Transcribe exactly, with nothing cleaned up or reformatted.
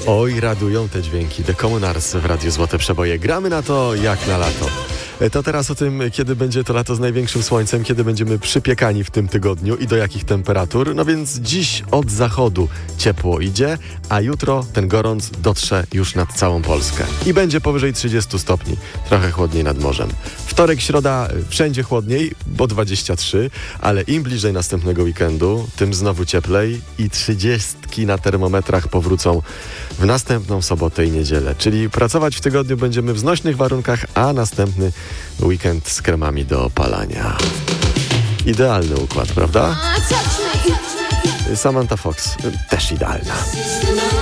Oj, radują te dźwięki. The Communards w Radiu Złote Przeboje. Gramy na to jak na lato. To teraz o tym, kiedy będzie to lato z największym słońcem, kiedy będziemy przypiekani w tym tygodniu i do jakich temperatur. No więc dziś od zachodu ciepło idzie, a jutro ten gorąc dotrze już nad całą Polskę. I będzie powyżej trzydziestu stopni, trochę chłodniej nad morzem. Wtorek, środa wszędzie chłodniej, bo dwadzieścia trzy, ale im bliżej następnego weekendu, tym znowu cieplej i trzydziestki na termometrach powrócą w następną sobotę i niedzielę. Czyli pracować w tygodniu będziemy w znośnych warunkach, a następny weekend z kremami do opalania. Idealny układ, prawda? Samantha Fox też idealna.